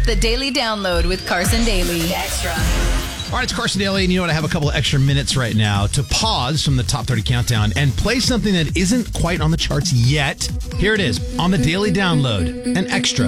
The Daily Download with Carson Daly. Extra. All right, it's Carson Daly, and you know what? I have a couple of extra minutes right now to pause from the Top 30 Countdown and play something that isn't quite on the charts yet. Here it is on the Daily Download, an extra